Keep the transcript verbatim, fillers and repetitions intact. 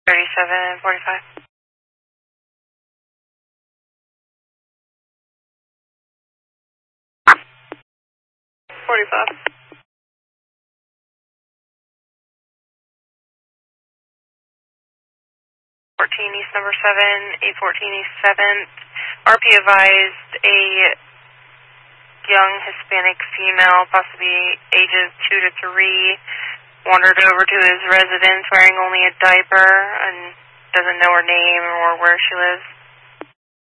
thirty-seven forty-five. forty-five. fourteen East number seven, eight fourteen East seventh. R P advised a young Hispanic female, possibly ages two to three, wandered over to his residence wearing only a diaper and doesn't know her name or where she lives.